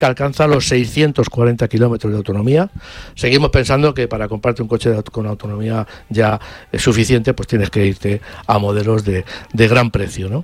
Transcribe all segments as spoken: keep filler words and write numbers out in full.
que alcanza los seiscientos cuarenta kilómetros de autonomía. Seguimos pensando que para comprarte un coche de, con autonomía ya es suficiente, pues tienes que irte a modelos de, de gran precio, ¿no?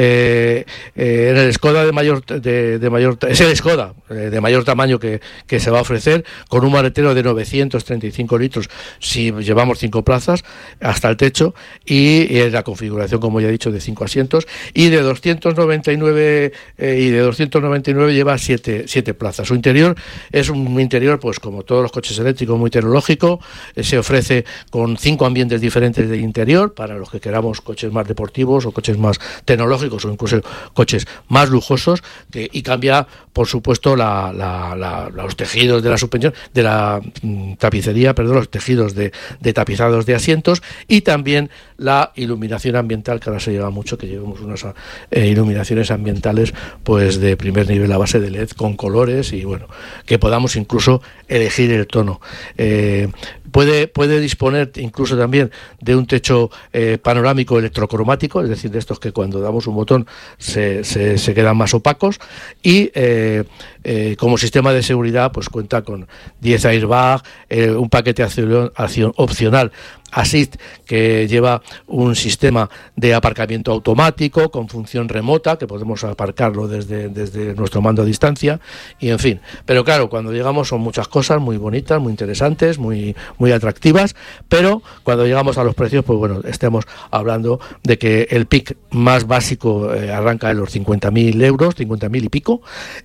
Eh, eh, en el Skoda de mayor de, de mayor es el Skoda eh, de mayor tamaño que, que se va a ofrecer, con un maletero de novecientos treinta y cinco litros si llevamos cinco plazas hasta el techo, y, y la configuración, como ya he dicho, de cinco asientos, y de doscientos noventa y nueve eh, y de doscientos noventa y nueve lleva siete plazas. Su interior es un interior, pues como todos los coches eléctricos, muy tecnológico. Eh, se ofrece con cinco ambientes diferentes de interior para los que queramos coches más deportivos o coches más tecnológicos o incluso coches más lujosos, que, y cambia, por supuesto, la, la, la, los tejidos de la suspensión, de la mm, tapicería, perdón, los tejidos de, de tapizados de asientos, y también la iluminación ambiental, que ahora se lleva mucho, que llevemos unas eh, iluminaciones ambientales pues de primer nivel a base de L E D con colores, y bueno, que podamos incluso elegir el tono. Eh, Puede, puede disponer incluso también de un techo eh, panorámico electrocromático, es decir, de estos que cuando damos un botón se, se, se quedan más opacos, y eh, eh, como sistema de seguridad pues cuenta con diez airbags, eh, un paquete acción, acción opcional Assist, que lleva un sistema de aparcamiento automático con función remota, que podemos aparcarlo desde, desde nuestro mando a distancia, y en fin. Pero claro, cuando llegamos son muchas cosas muy bonitas, muy interesantes, muy, muy atractivas, pero cuando llegamos a los precios, pues bueno, estemos hablando de que el P I C más básico eh, arranca en los cincuenta mil euros, cincuenta mil y pico,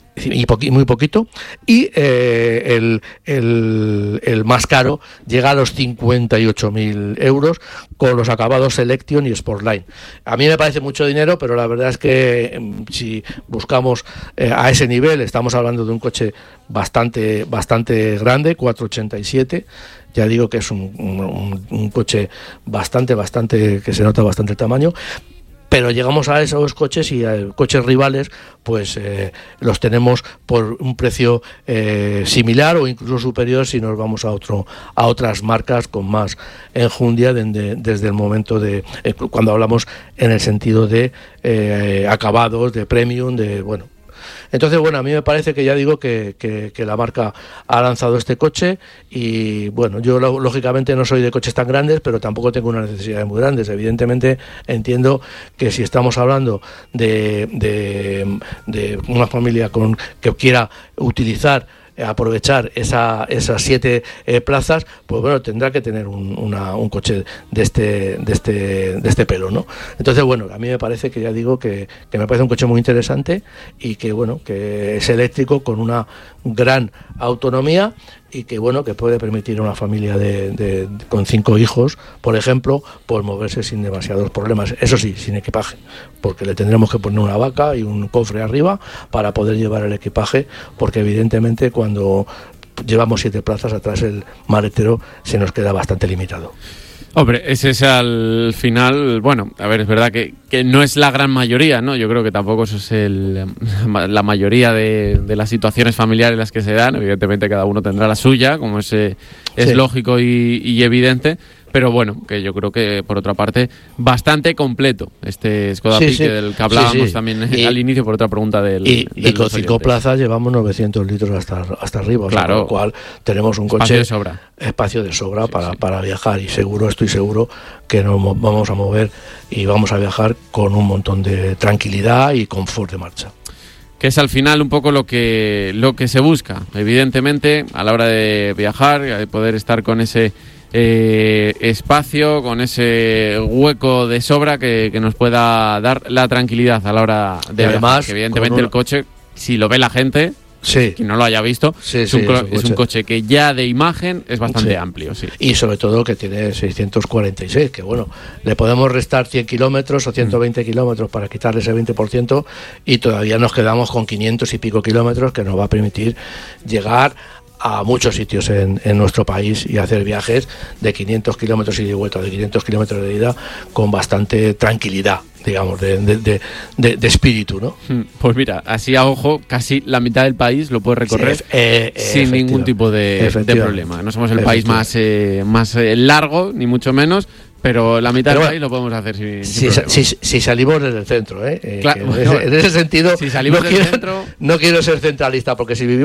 y poqui, muy poquito, y eh, el, el, el más caro llega a los cincuenta y ocho mil euros con los acabados Selection y Sportline. A mí me parece mucho dinero, pero la verdad es que si buscamos eh, a ese nivel, estamos hablando de un coche bastante bastante grande, cuatrocientos ochenta y siete. Ya digo que es un, un, un coche bastante, bastante, que se nota bastante el tamaño. Pero llegamos a esos coches y a coches rivales, pues eh, los tenemos por un precio eh, similar o incluso superior si nos vamos a otro a otras marcas con más enjundia de, de, desde el momento de eh, cuando hablamos en el sentido de eh, acabados, de premium, de bueno. Entonces, bueno, a mí me parece que ya digo que, que, que la marca ha lanzado este coche, y bueno, yo lógicamente no soy de coches tan grandes, pero tampoco tengo unas necesidades muy grandes. Evidentemente entiendo que si estamos hablando de, de, de una familia con que quiera utilizar aprovechar esa, esas siete eh, plazas, pues bueno, tendrá que tener un, una, un coche de este, de este, de este pelo, ¿no? Entonces, bueno, a mí me parece que ya digo que, que me parece un coche muy interesante, y que bueno, que es eléctrico con una gran autonomía, y que bueno, que puede permitir a una familia de, de, de con cinco hijos, por ejemplo, pues moverse sin demasiados problemas. Eso sí, sin equipaje, porque le tendremos que poner una vaca y un cofre arriba para poder llevar el equipaje, porque evidentemente cuando llevamos siete plazas atrás el maletero se nos queda bastante limitado. Hombre, ese es al final, bueno, a ver, es verdad que, que no es la gran mayoría, ¿no? Yo creo que tampoco eso es el, la mayoría de, de las situaciones familiares en las que se dan. Evidentemente cada uno tendrá la suya, como es, es sí. lógico y, y evidente. Pero bueno, que yo creo que por otra parte bastante completo este Skoda sí, Pique sí. del que hablábamos sí, sí. también y, al inicio por otra pregunta del y, del y con cinco plazas llevamos novecientos litros hasta, hasta arriba, claro. O sea, con lo cual tenemos un espacio coche de sobra. espacio de sobra sí, para, sí. para viajar, y seguro, estoy seguro que nos vamos a mover y vamos a viajar con un montón de tranquilidad y confort de marcha. Que es al final un poco lo que lo que se busca, evidentemente, a la hora de viajar, de poder estar con ese eh, espacio, con ese hueco de sobra que, que nos pueda dar la tranquilidad a la hora de y además, viajar. Que evidentemente una... el coche, si lo ve la gente, sí. quien no lo haya visto, sí, es, sí, un, es, un es un coche que ya de imagen es bastante sí. amplio. Sí. Y sobre todo que tiene seiscientos cuarenta y seis, que bueno, le podemos restar cien kilómetros o ciento veinte mm. kilómetros para quitarle ese veinte por ciento, y todavía nos quedamos con quinientos y pico kilómetros, que nos va a permitir llegar a muchos sitios en, en nuestro país y hacer viajes de quinientos kilómetros y de vuelta, de quinientos kilómetros de ida, con bastante tranquilidad, digamos, de, de, de, de, de espíritu, ¿no? Pues mira, así a ojo, casi la mitad del país lo puede recorrer sí, eh, eh, sin ningún tipo de, de problema. No somos el país más, eh, más eh, largo, ni mucho menos, Pero la mitad Pero del bueno, país lo podemos hacer sin, si, sin si, si, si salimos desde el centro, ¿eh? eh claro, en, ese, en ese sentido, si salimos no, del quiero, centro... no quiero ser centralista, porque si vivimos